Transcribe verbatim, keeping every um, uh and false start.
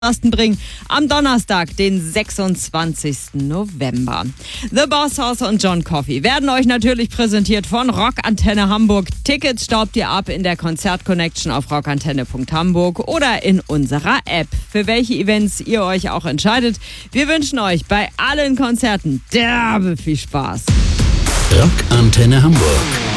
bringen am Donnerstag, den sechsundzwanzigsten November. The Boss House und John Coffey werden euch natürlich präsentiert von Rockantenne Hamburg. Tickets staubt ihr ab in der Konzert-Connection auf rockantenne punkt hamburg oder in unserer App. Für welche Events ihr euch auch entscheidet, wir wünschen euch bei allen Konzerten derbe viel Spaß. Rockantenne Hamburg.